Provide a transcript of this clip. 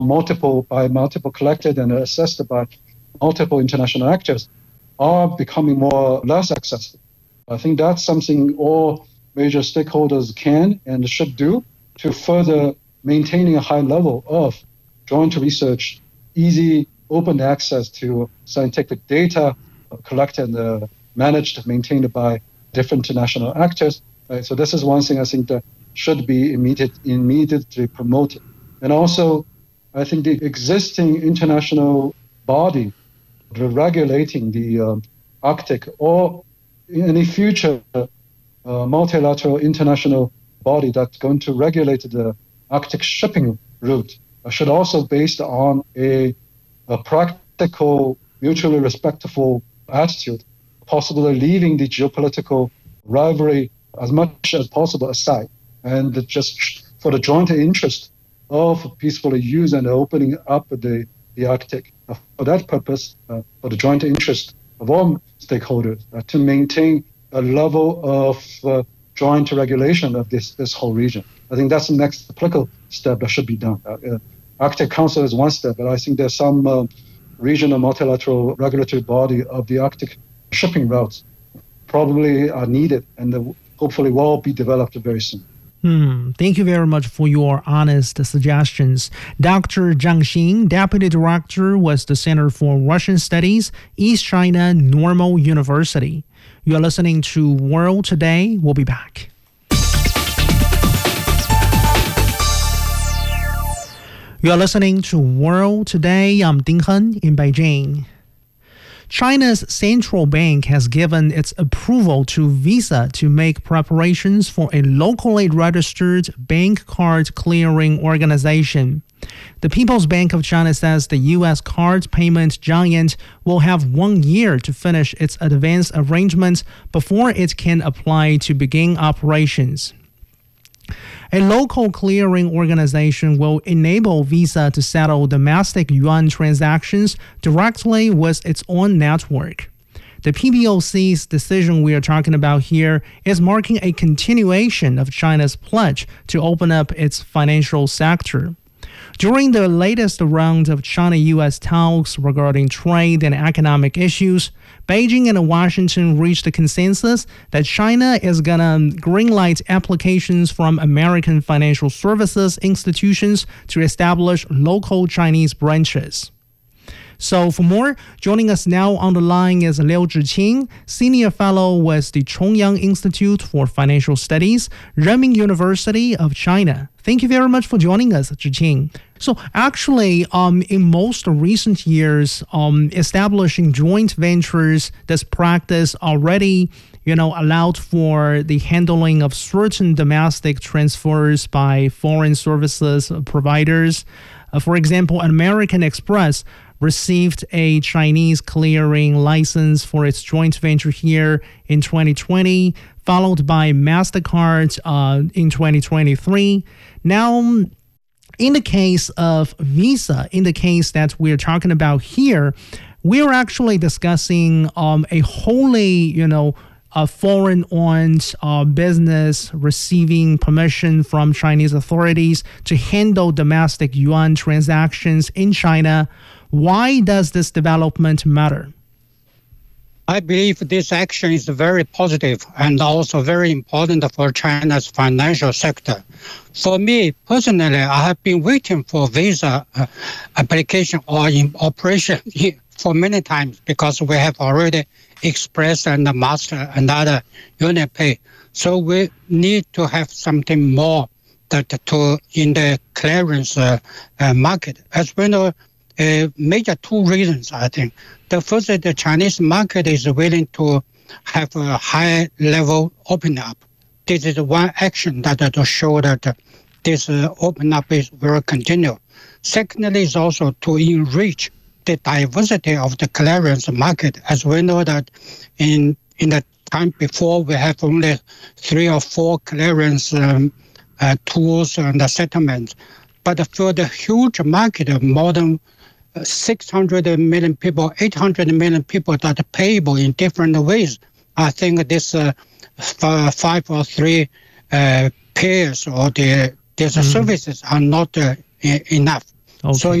multiple collected and assessed by multiple international actors are becoming less accessible. I think that's something all major stakeholders can and should do to further maintaining a high level of joint research, easy open access to scientific data collected and managed, maintained by different international actors. Right? So this is one thing I think that should be immediately promoted. And also, I think the existing international body regulating the Arctic or any future multilateral international body that's going to regulate the Arctic shipping route should also be based on a practical, mutually respectful attitude, possibly leaving the geopolitical rivalry as much as possible aside, and just for the joint interest of peacefully use and opening up the Arctic. For that purpose, for the joint interest of all stakeholders, to maintain a level of joint regulation of this whole region. I think that's the next applicable step that should be done. Arctic Council is one step, but I think there's some regional multilateral regulatory body of the Arctic shipping routes probably are needed and hopefully will be developed very soon. Thank you very much for your honest suggestions. Dr. Zhang Xin, Deputy Director with the Center for Russian Studies, East China Normal University. You are listening to World Today. We'll be back. You are listening to World Today. I'm Ding Hen in Beijing. China's central bank has given its approval to Visa to make preparations for a locally registered bank card clearing organization. The People's Bank of China says the U.S. card payment giant will have 1 year to finish its advance arrangements before it can apply to begin operations. A local clearing organization will enable Visa to settle domestic yuan transactions directly with its own network. The PBOC's decision we are talking about here is marking a continuation of China's pledge to open up its financial sector. During the latest round of China-U.S. talks regarding trade and economic issues, Beijing and Washington reached a consensus that China is going to greenlight applications from American financial services institutions to establish local Chinese branches. So for more, joining us now on the line is Liu Zhiqing, Senior Fellow with the Chongyang Institute for Financial Studies, Renmin University of China. Thank you very much for joining us, Zhiqing. So actually, in most recent years, establishing joint ventures, this practice already allowed for the handling of certain domestic transfers by foreign services providers. For example, American Express received a Chinese clearing license for its joint venture here in 2020, followed by MasterCard in 2023. Now, in the case of Visa, in the case that we're talking about here, we're actually discussing a wholly, a foreign-owned business receiving permission from Chinese authorities to handle domestic yuan transactions in China. Why does this development matter? I believe this action is very positive and also very important for China's financial sector. For me personally, I have been waiting for Visa application or in operation for many times because we have already Express and Master and other UnionPay. So we need to have something more in the clearance market. As we know, major two reasons, I think. The first is the Chinese market is willing to have a high level open up. This is one action that will show that this open up will continue. Secondly, is also to enrich the diversity of the clearance market. As we know that in the time before, we have only 3 or 4 clearance tools and settlements. But for the huge market of more than 600 million people, 800 million people that are payable in different ways, I think this 5 or 3 pairs or these services are not enough. Okay. So